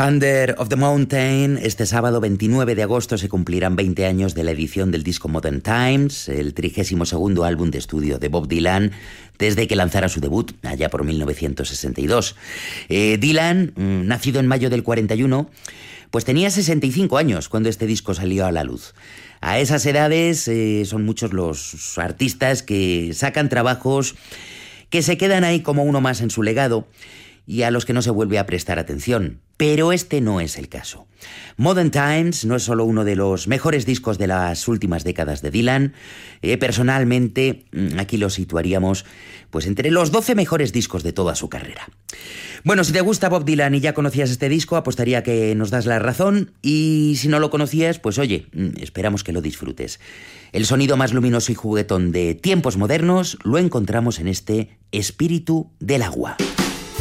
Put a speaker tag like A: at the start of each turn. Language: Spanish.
A: Thunder of the Mountain. Este sábado 29 de agosto se cumplirán 20 años de la edición del disco Modern Times, el 32º álbum de estudio de Bob Dylan, desde que lanzara su debut, allá por 1962. Dylan, nacido en mayo del 41, pues tenía 65 años cuando este disco salió a la luz. A esas edades son muchos los artistas que sacan trabajos que se quedan ahí como uno más en su legado y a los que no se vuelve a prestar atención. Pero este no es el caso. Modern Times no es solo uno de los mejores discos de las últimas décadas de Dylan. Personalmente, aquí lo situaríamos pues entre los 12 mejores discos de toda su carrera. Bueno, si te gusta Bob Dylan y ya conocías este disco, apostaría que nos das la razón. Y si no lo conocías, pues oye, esperamos que lo disfrutes. El sonido más luminoso y juguetón de tiempos modernos lo encontramos en este Espíritu del Agua.